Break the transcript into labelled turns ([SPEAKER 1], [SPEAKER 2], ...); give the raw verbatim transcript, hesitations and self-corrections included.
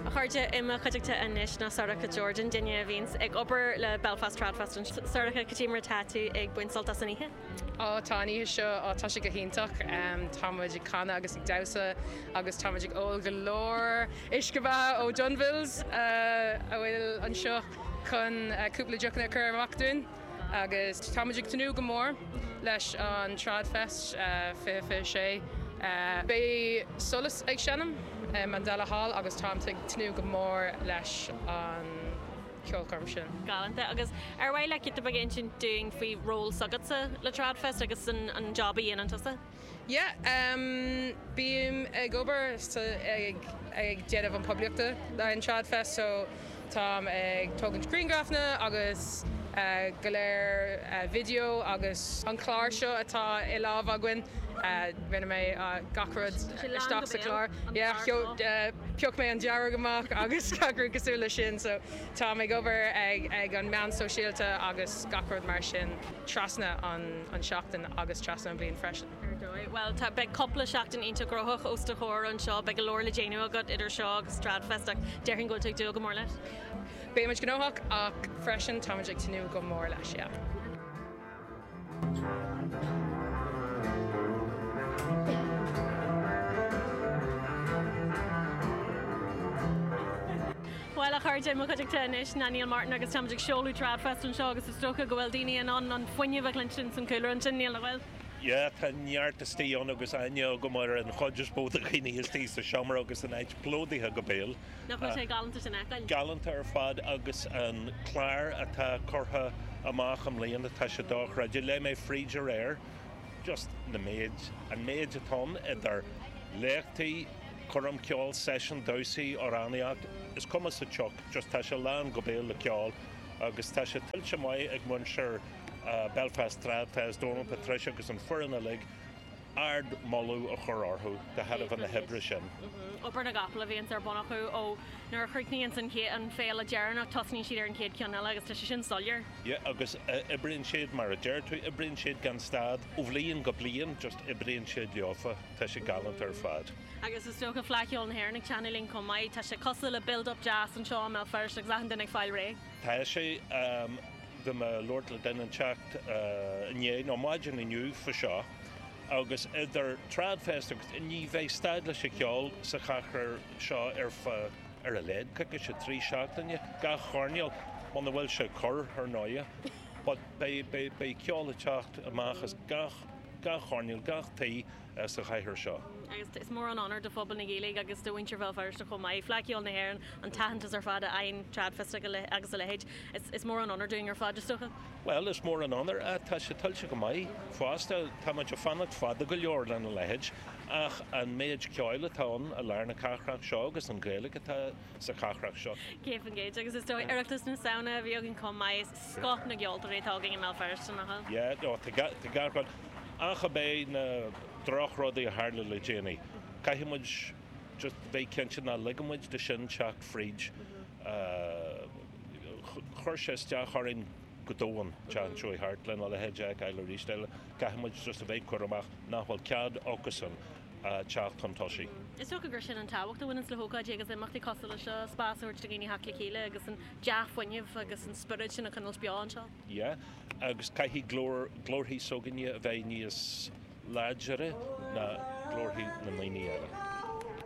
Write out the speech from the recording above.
[SPEAKER 1] Chuirde imime chuideachta inis na Saracha Jordan duine bhíns ag obair le Belfast Tradfest an Saracha Catímar Tattoo ag buinsolta san ihe?
[SPEAKER 2] Á táí seo á tá go híntaach táidir chana agus ag dasa agus táidir ó go leir iscebh ó Dunvilles a bhfuil an seo chun cúpla deachna chu amachún agus táidir tanú go mór leis an Tradfest fi fi sé. Bé solas ag seanam an Dala Hall agus tám tanú go mór leis an ceolcarm sin.
[SPEAKER 1] Galanta agus ar bhhail le citta bagin sin doing faoi ról sagatsa le Tradfest agus an an jobba dhéanantasa?
[SPEAKER 2] Yeah, um, bíim ag obair ag ag déanamh an poblíochta le an Tradfest, so tá ag tógann screengrafna agus uh, go léir uh, video agus an chláir seo atá i lámh againn. Uh, Rinne mé uh, gacrad isteach sa chlár. Yeah, peoch mé an dearag amach agus gacrad cosúla sin, so tá mé gobar ag, ag an mean sosiálta agus gacrad mar sin trasna an, an seachtain agus trasna an blion freisin.
[SPEAKER 1] Well, tá beag coppla seachtain ionta grothach ósta chóir an seo, beag go leir le déanú agad idir seo agus Tradfest ach deirhin go teag dú go mór leis?
[SPEAKER 2] Béimiid gnóthach ach freisin táidir ag tanú go mór leis, yeah.
[SPEAKER 1] Well, a chuirde mo chuideachta inis na Neil Martin agus táidir seolú Tradfest an seo agus is stocha go bhfuil daoine an an foiineh linn sin san cúlar an sin Neil na bhfuil?
[SPEAKER 3] Ja, tá neart is tíon agus aine go mar an chuidir bóta chuoine his tí sa seomar agus an éid plódaithe go béal.
[SPEAKER 1] Na chu sé galanta sin eáil?
[SPEAKER 3] Galanta ar fad agus an chláir atá cortha amach am líon atá sé dách raidir le mé fríidir air, just na méid an méid atá idir léachtaí chum ceáil session dosaí ó ránaíocht is cuma sa teach, just tá sé lán go béal le ceáil agus tá sé tiltte mai ag muinseir Uh, Belfast Tradfest Dorman Patricia agus an furanna lig ard molú a chur orthú de headh an na hebre sin.
[SPEAKER 1] Obair na gapla bhíonn ar bunachu ó nuair chuicníonn san chéad an féil a dearnach tosní siad ar an chéad ceanna agus tá sé sin solir.
[SPEAKER 3] Yeah, agus uh, i bríonn siad mar a deir tú i bríonn siad gan stad ó bhlíonn go blion just i bríonn siad leofa tá sé galant ar fad.
[SPEAKER 1] Agus is stocha flaiciúil na hairnig channeling com mai tá sé cosú le build-up jazz an seo me first agus an dunig fáil ré.
[SPEAKER 3] Tá sé um, de me Lord le den an teacht inné nó maidin inniu fa seo agus idir Tradfest agus ní bheith staid le sé ceáil sa chachar seo ar ar a léad chuige sé trí seachtainne ga chorneal man na bhfuil se chur ar náide, but bé ceáil a teacht amachchas gach ga chorneal gach taí sa chaithear seo.
[SPEAKER 1] Agus is mór an honor de fphobal na Gaeilge agus do winter bhil first chum mai flaiciúil na haireann an tahantas ar fada ein Tradfest agus a lehéid. Is is mór an honor doing ar fad stocha?
[SPEAKER 3] Well, is mór an honor a tá sé tuilte go mai fásta tá muid a fannacht fada go leor lena lehéid ach an méid ceáil atá a learna cachrach seo agus an Gaeilge atá sa cachrach seo.
[SPEAKER 1] Céif an géid agus is dó iireachtas na saona bhíogann com mai scot na geolta rétágaing in mé first an nachal?
[SPEAKER 3] Yeah, no, tá gargad acha bé na drochródaí a hála le déanaí. Caiimiid just bheith cinnte na ligamid de sin teach fríd chuir sé isteach choirn go dóhan te an seoí hart len a le heideag eile rísteile, caiimiid just a bheith chuir amach nachhfuil cead águsan teach tantáí.
[SPEAKER 1] Is so gur sin an táhacht a bhainn le hógáid agus imachtaí cosla le seo spáúirt a gine haci chéile agus an deathhaineh agus an spirit sin a chunal beáin seo?
[SPEAKER 3] Yeah, agus caithí glórthaí sóganne a bheith níos láidere na glórthaí na mlíní eile.